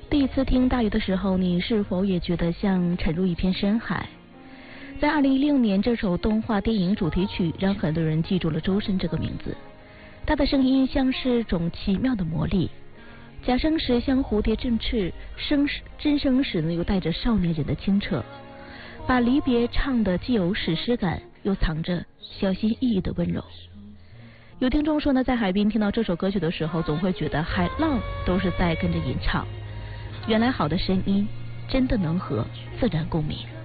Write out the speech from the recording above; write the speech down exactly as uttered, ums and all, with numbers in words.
第一次听大鱼的时候，你是否也觉得像沉入一片深海？在二零一六年，这首动画电影主题曲让很多人记住了周深这个名字。他的声音像是种奇妙的魔力，假声时像蝴蝶振翅，声真声时呢又带着少年人的清澈，把离别唱的既有史诗感，又藏着小心翼翼的温柔。有听众说呢，在海滨听到这首歌曲的时候，总会觉得海浪都是在跟着吟唱。原来好的声音真的能和自然共鸣。